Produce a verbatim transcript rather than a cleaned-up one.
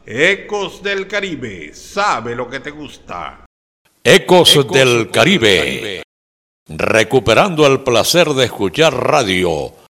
Ecos del Caribe, sabe lo que te gusta. Ecos, Ecos del Caribe. Caribe. Recuperando el placer de escuchar radio